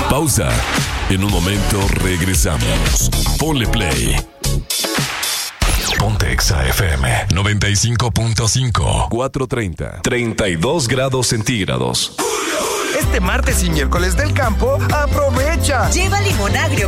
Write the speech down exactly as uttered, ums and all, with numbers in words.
Pausa. En un momento regresamos. Ponle play. Ponte Exa F M noventa y cinco punto cinco. cuatrocientos treinta. treinta y dos grados centígrados. Este martes y miércoles del campo, aprovecha. Lleva limón agrio